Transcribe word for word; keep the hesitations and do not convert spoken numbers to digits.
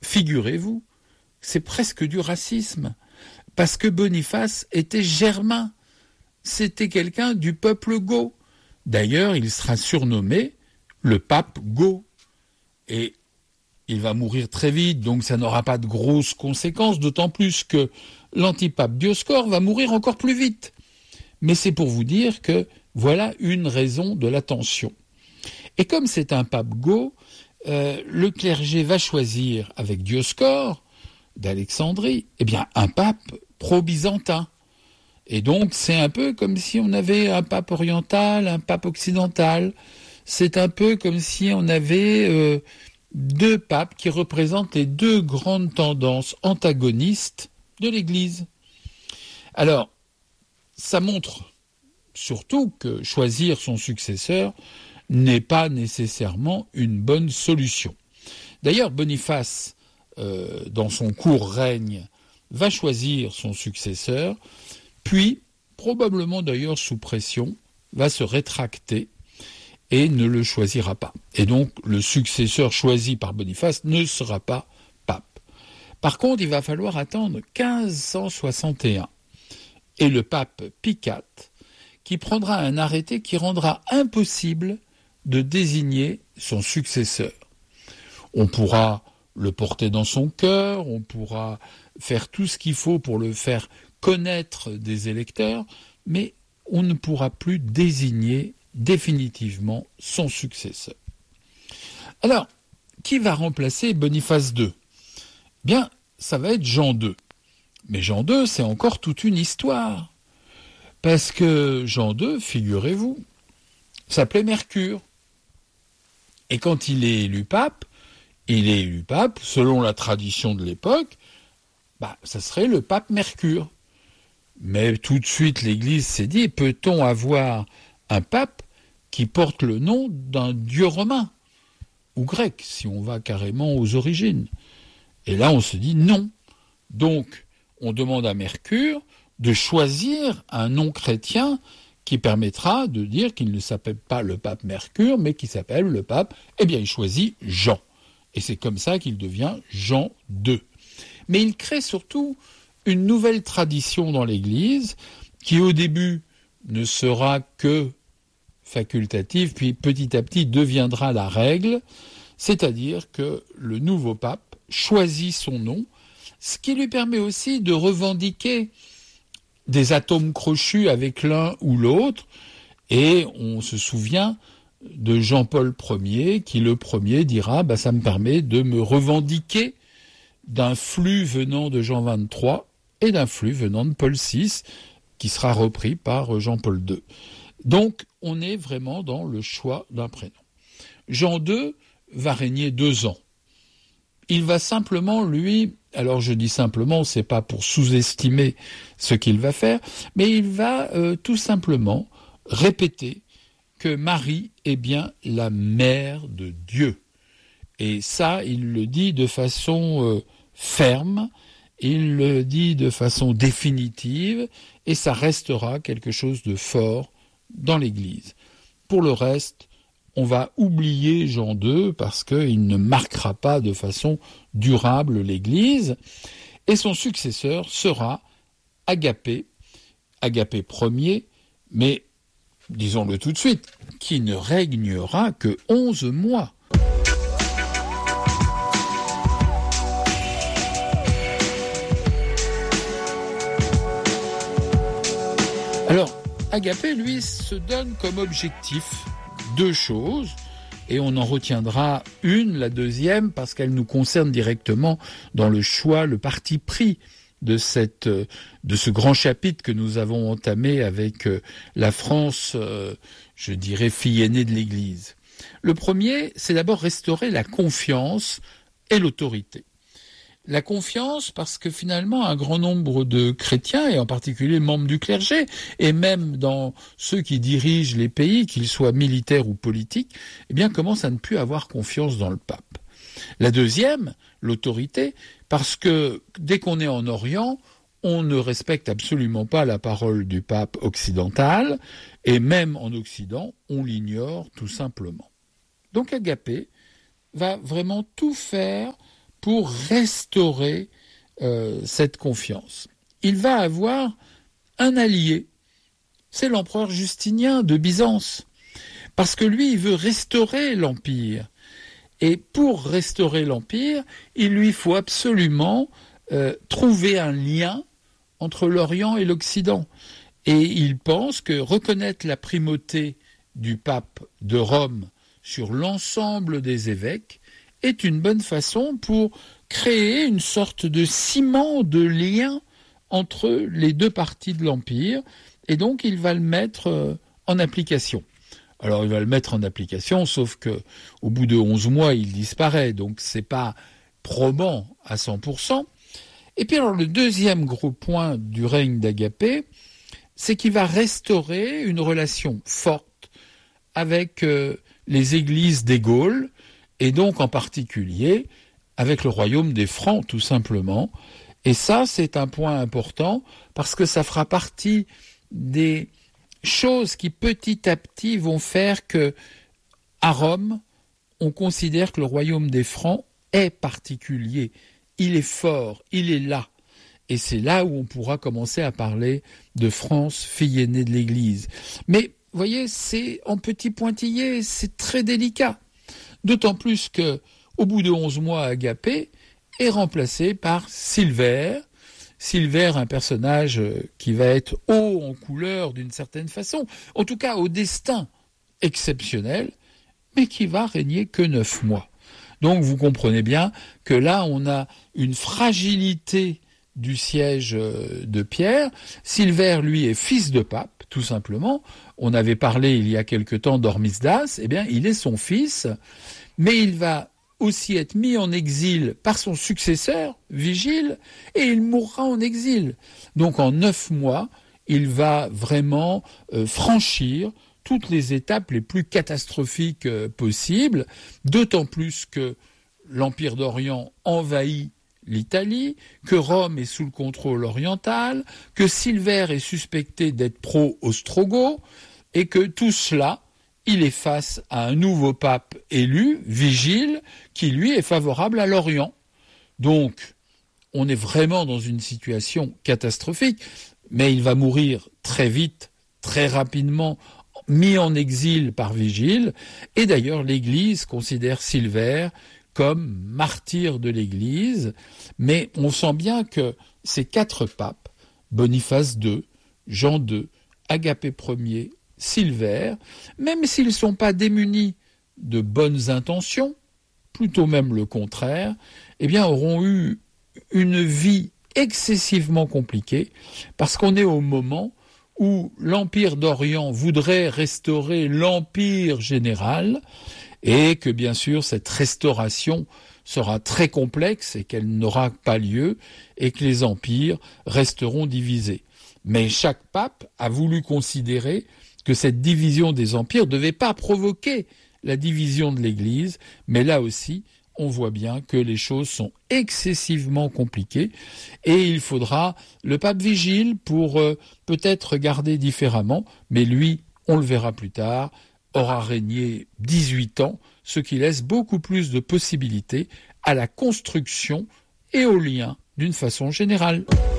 figurez-vous, c'est presque du racisme, parce que Boniface était germain, c'était quelqu'un du peuple goth. D'ailleurs, il sera surnommé le pape goth. Et il va mourir très vite, donc ça n'aura pas de grosses conséquences, d'autant plus que l'antipape Dioscore va mourir encore plus vite. Mais c'est pour vous dire que voilà une raison de la tension. Et comme c'est un pape goth, euh, le clergé va choisir avec Dioscore d'Alexandrie, eh bien un pape pro-byzantin. Et donc c'est un peu comme si on avait un pape oriental, un pape occidental. C'est un peu comme si on avait euh, deux papes qui représentent les deux grandes tendances antagonistes de l'Église. Alors, ça montre surtout que choisir son successeur n'est pas nécessairement une bonne solution. D'ailleurs, Boniface, euh, dans son court règne, va choisir son successeur, puis, probablement d'ailleurs sous pression, va se rétracter et ne le choisira pas. Et donc, le successeur choisi par Boniface ne sera pas pape. Par contre, il va falloir attendre quinze cent soixante et un. Et le pape Pie quatre, qui prendra un arrêté qui rendra impossible de désigner son successeur. On pourra le porter dans son cœur, on pourra faire tout ce qu'il faut pour le faire connaître des électeurs, mais on ne pourra plus désigner définitivement son successeur. Alors, qui va remplacer Boniface deux ? Bien, ça va être Jean deux. Mais Jean deux, c'est encore toute une histoire. Parce que Jean deux, figurez-vous, s'appelait Mercure. Et quand il est élu pape, il est élu pape, selon la tradition de l'époque, bah, ça serait le pape Mercure. Mais tout de suite, l'Église s'est dit, peut-on avoir un pape qui porte le nom d'un dieu romain ou grec, si on va carrément aux origines? Et là, on se dit non. Donc, on demande à Mercure de choisir un nom chrétien qui permettra de dire qu'il ne s'appelle pas le pape Mercure, mais qu'il s'appelle le pape, eh bien, il choisit Jean. Et c'est comme ça qu'il devient Jean deux. Mais il crée surtout une nouvelle tradition dans l'Église qui, au début, ne sera que facultative, puis petit à petit deviendra la règle, c'est-à-dire que le nouveau pape choisit son nom, ce qui lui permet aussi de revendiquer des atomes crochus avec l'un ou l'autre, et on se souvient de Jean-Paul Ier, qui le premier dira bah, « ça me permet de me revendiquer d'un flux venant de Jean vingt-trois et d'un flux venant de Paul six, qui sera repris par Jean-Paul deux. Donc, on est vraiment dans le choix d'un prénom. Jean deux va régner deux ans. Il va simplement, lui, alors je dis simplement, c'est pas pour sous-estimer ce qu'il va faire, mais il va euh, tout simplement répéter que Marie est bien la mère de Dieu. Et ça, il le dit de façon euh, ferme, il le dit de façon définitive, et ça restera quelque chose de fort dans l'Église. Pour le reste, on va oublier Jean deux parce qu'il ne marquera pas de façon durable l'Église, et son successeur sera Agapé, Agapé Ier, mais disons-le tout de suite, qui ne régnera que onze mois. Alors, Agapé, lui, se donne comme objectif deux choses, et on en retiendra une, la deuxième, parce qu'elle nous concerne directement dans le choix, le parti pris de cette, de ce grand chapitre que nous avons entamé avec la France, je dirais, fille aînée de l'Église. Le premier, c'est d'abord restaurer la confiance et l'autorité. La confiance, parce que finalement, un grand nombre de chrétiens, et en particulier membres du clergé, et même dans ceux qui dirigent les pays, qu'ils soient militaires ou politiques, eh bien, commencent à ne plus avoir confiance dans le pape. La deuxième, l'autorité, parce que dès qu'on est en Orient, on ne respecte absolument pas la parole du pape occidental, et même en Occident, on l'ignore tout simplement. Donc Agapé va vraiment tout faire pour restaurer euh, cette confiance. Il va avoir un allié, c'est l'empereur Justinien de Byzance, parce que lui, il veut restaurer l'Empire. Et pour restaurer l'Empire, il lui faut absolument euh, trouver un lien entre l'Orient et l'Occident. Et il pense que reconnaître la primauté du pape de Rome sur l'ensemble des évêques est une bonne façon pour créer une sorte de ciment de lien entre les deux parties de l'Empire, et donc il va le mettre en application. Alors il va le mettre en application, sauf que au bout de onze mois, il disparaît, donc c'est pas probant à cent pour cent. Et puis alors le deuxième gros point du règne d'Agapé, c'est qu'il va restaurer une relation forte avec euh, les églises des Gaules, et donc en particulier avec le royaume des Francs, tout simplement. Et ça, c'est un point important, parce que ça fera partie des choses qui petit à petit vont faire que, à Rome, on considère que le royaume des Francs est particulier. Il est fort, il est là. Et c'est là où on pourra commencer à parler de France, fille aînée de l'Église. Mais, vous voyez, c'est en petit pointillé, c'est très délicat. D'autant plus que, au bout de onze mois, Agapé est remplacé par Silvère. Silvère, un personnage qui va être haut en couleur d'une certaine façon, en tout cas au destin exceptionnel, mais qui va régner que neuf mois. Donc vous comprenez bien que là, on a une fragilité du siège de Pierre. Silvère, lui, est fils de pape, tout simplement. On avait parlé il y a quelque temps d'Hormisdas, eh bien, il est son fils, mais il va aussi être mis en exil par son successeur, Vigile, et il mourra en exil. Donc en neuf mois, il va vraiment euh, franchir toutes les étapes les plus catastrophiques euh, possibles, d'autant plus que l'Empire d'Orient envahit l'Italie, que Rome est sous le contrôle oriental, que Silvère est suspecté d'être pro-ostrogoth, et que tout cela, il est face à un nouveau pape élu, Vigile, qui lui est favorable à l'Orient. Donc, on est vraiment dans une situation catastrophique, mais il va mourir très vite, très rapidement, mis en exil par Vigile, et d'ailleurs l'Église considère Silvère comme martyr de l'Église, mais on sent bien que ces quatre papes, Boniface deux, Jean deux, Agapé Ier, Silvère, même s'ils ne sont pas démunis de bonnes intentions, plutôt même le contraire, eh bien auront eu une vie excessivement compliquée, parce qu'on est au moment où l'Empire d'Orient voudrait restaurer l'Empire général, et que bien sûr cette restauration sera très complexe et qu'elle n'aura pas lieu, et que les empires resteront divisés. Mais chaque pape a voulu considérer que cette division des empires ne devait pas provoquer la division de l'Église, mais là aussi, on voit bien que les choses sont excessivement compliquées, et il faudra le pape Vigile pour euh, peut-être regarder différemment, mais lui, on le verra plus tard, aura régné dix-huit ans, ce qui laisse beaucoup plus de possibilités à la construction et au lien d'une façon générale.